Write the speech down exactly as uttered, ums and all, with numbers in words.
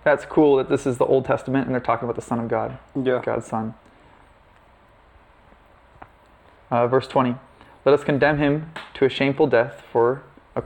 that's cool that this is the Old Testament and they're talking about the Son of God, Yeah. God's Son. Uh, verse twenty. Let us condemn him to a shameful death, for